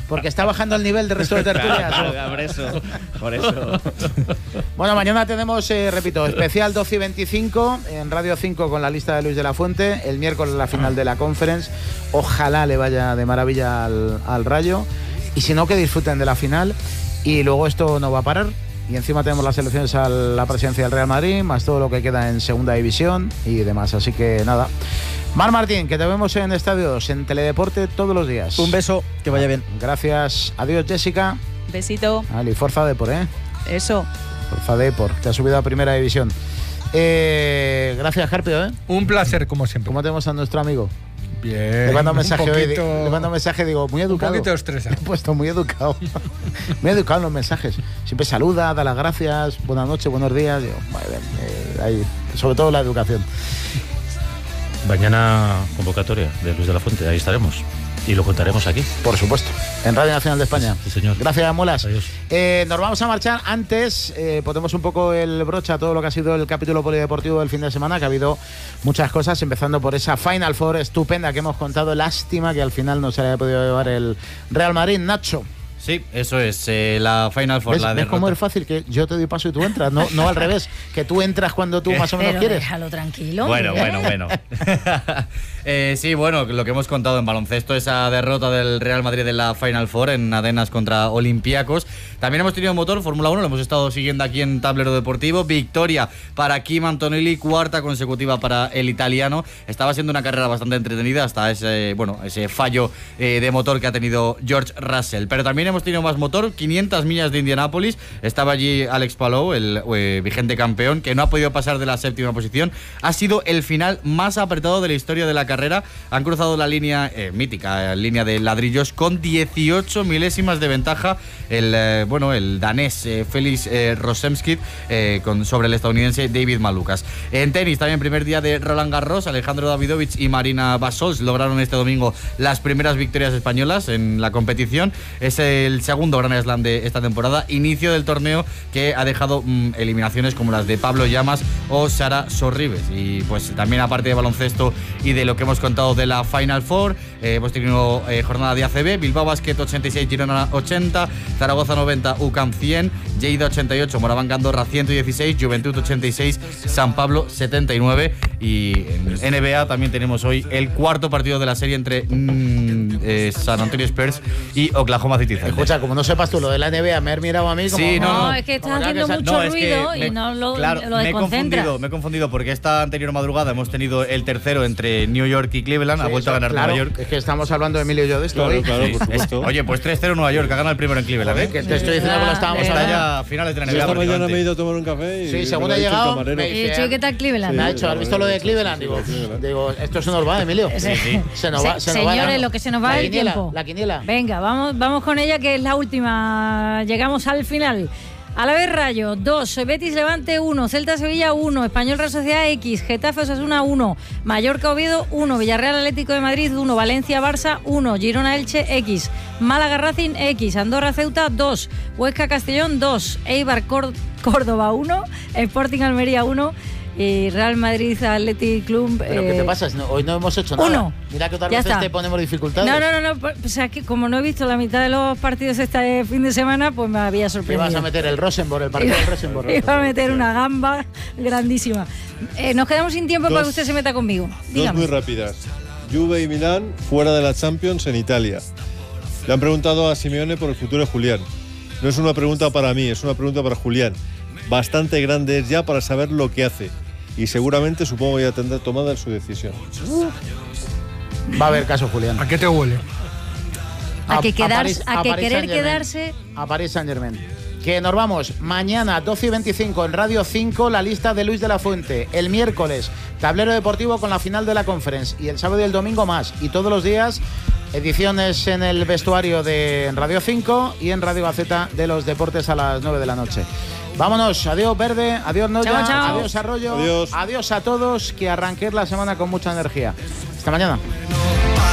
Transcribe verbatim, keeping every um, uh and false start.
porque está bajando el nivel del resto de tertulias. Claro, claro, por eso, por eso. Bueno, mañana tenemos, eh, repito, especial doce y veinticinco en Radio cinco con la lista de Luis de la Fuente. El miércoles la final de la Conference. Ojalá le vaya de maravilla al, al Rayo. Y si no, que disfruten de la final. Y luego esto no va a parar. Y encima tenemos las elecciones a la presidencia del Real Madrid, más todo lo que queda en segunda división y demás. Así que nada. Mar Martín, que te vemos en Estadio dos, en Teledeporte todos los días. Un beso, que vaya bien. Gracias. Adiós, Jessica. Besito. Ali, Forza Depor, ¿eh? Eso. Forza Depor, te ha subido a primera división. Eh, gracias, Carpio, ¿eh? Un placer, como siempre. ¿Cómo tenemos a nuestro amigo? Bien. Le mando un mensaje un poquito, hoy. Le mando un mensaje, digo, muy educado. Un poquito estresado. He puesto muy educado. Muy educado en los mensajes. Siempre saluda, da las gracias, buenas noches, buenos días. Digo, muy bien, eh, ahí, sobre todo la educación. Mañana convocatoria de Luis de la Fuente, ahí estaremos. Y lo contaremos aquí. Por supuesto, en Radio Nacional de España. Sí, señor. Gracias, Muelas. Adiós. Eh, nos vamos a marchar. Antes, eh, ponemos un poco el broche a todo lo que ha sido el capítulo polideportivo del fin de semana, que ha habido muchas cosas, empezando por esa Final Four estupenda que hemos contado. Lástima que al final no se le haya podido llevar el Real Madrid. Nacho. Sí, eso es, eh, la Final Four, ¿Ves, la ¿ves derrota. cómo es fácil? Que yo te doy paso y tú entras, no, no al revés, que tú entras cuando tú más o menos Pero quieres. déjalo tranquilo. Bueno, hombre. bueno, bueno. eh, sí, bueno, lo que hemos contado en baloncesto, esa derrota del Real Madrid en la Final Four en Atenas contra Olympiacos. También hemos tenido motor, Fórmula uno, lo hemos estado siguiendo aquí en Tablero Deportivo. Victoria para Kim Antonelli, cuarta consecutiva para el italiano. Estaba siendo una carrera bastante entretenida hasta ese, bueno, ese fallo eh, de motor que ha tenido George Russell. Pero también hemos tenido más motor, quinientas millas de Indianápolis. Estaba allí Alex Palou, el eh, vigente campeón, que no ha podido pasar de la séptima posición. Ha sido el final más apretado de la historia de la carrera. Han cruzado la línea eh, mítica, línea de ladrillos, con dieciocho milésimas de ventaja el, eh, bueno, el danés eh, Félix eh, Rosemskid eh, con, sobre el estadounidense David Malukas. En tenis, también primer día de Roland Garros, Alejandro Davidovich y Marina Basols lograron este domingo las primeras victorias españolas en la competición. Es el segundo Gran Slam de esta temporada, inicio del torneo que ha dejado mmm, eliminaciones como las de Pablo Llamas o Sara Sorribes. Y pues también, aparte de baloncesto y de lo que hemos contado de la Final Four, eh, hemos tenido eh, jornada de A C B, Bilbao Basket ochenta y seis, Girona ochenta, Zaragoza noventa, U C A M cien, Lleida ochenta y ocho, Moraván Andorra ciento dieciséis, Juventud ochenta y seis, San Pablo setenta y nueve. Y en N B A también tenemos hoy el cuarto partido de la serie entre mmm, eh, San Antonio Spurs y Oklahoma City Thunder. Escucha, como no sepas tú lo de la N B A, me has mirado a mí como... Sí, no, No, no. es que estás Como haciendo que mucho No, es ruido que me- y no lo, claro, lo me he desconcentra. confundido, me he confundido porque esta anterior madrugada hemos tenido el tercero entre New York y Cleveland, Sí, ha vuelto eso, a ganar claro, Nueva York. Es que estamos hablando de Emilio y yo de esto Claro, hoy. claro, Sí, por supuesto. es- oye, pues tres cero Nueva York, que ha ganado el primero en Cleveland, Joder, ¿eh? que te estoy diciendo que lo estábamos Está Está hablando. ya a finales de la Yo N B A. esta mañana prácticamente. me he ido a tomar un café y Sí, me según lo he ha dicho el llegado, camarero. me- Y chico, ¿qué tal Cleveland? Me ha dicho, ¿has visto lo de Cleveland? Digo, digo, esto se nos va, Emilio. Sí. Se nos va, Se- se nos va señores, la- lo que se nos va la el quiniela, tiempo. La quiniela. Venga, vamos, vamos con ella, que es la última. Llegamos al final. Alavés Rayo dos, Betis Levante uno, Celta Sevilla uno, Español Real Sociedad X, Getafe Osasuna uno, Mallorca Oviedo uno, Villarreal Atlético de Madrid uno, Valencia Barça uno, Girona Elche X, Málaga Racing X, Andorra Ceuta dos, Huesca Castellón dos, Eibar Cór- Córdoba uno, Sporting Almería uno y Real Madrid Athletic Club. ¿Pero eh, qué te pasa? No, hoy no hemos hecho nada. uno. Mira que otras Ya veces está. te ponemos dificultades. No, no, no, no, o sea, que como no he visto la mitad de los partidos este fin de semana, pues me había Te sorprendido. vas a meter el Rosenborg, el partido del Rosenborg. Iba a meter una gamba grandísima. Eh, nos quedamos sin tiempo Dos- para que usted se meta conmigo. Dos Dígame. muy rápidas. Juve y Milán fuera de la Champions en Italia. Le han preguntado a Simeone por el futuro de Julián. No es una pregunta para mí, es una pregunta para Julián. Bastante grande es ya para saber lo que hace. Y seguramente, supongo, ya tendrá tomada su decisión. Va a haber caso, Julián. ¿A qué te huele? A que, quedarse, París- a que París querer Saint-Germain. quedarse. A París Saint-Germain. Que nos vamos mañana doce y veinticinco en Radio cinco, la lista de Luis de la Fuente. El miércoles, tablero deportivo con la final de la Conference. Y el sábado y el domingo más. Y todos los días, ediciones en el vestuario de Radio cinco y en Radio Gaceta de los deportes a las nueve de la noche. Vámonos, adiós Verde, adiós Noya, Chao, chao. adiós Arroyo, Adiós. adiós a todos, que arranquéis la semana con mucha energía. Hasta mañana.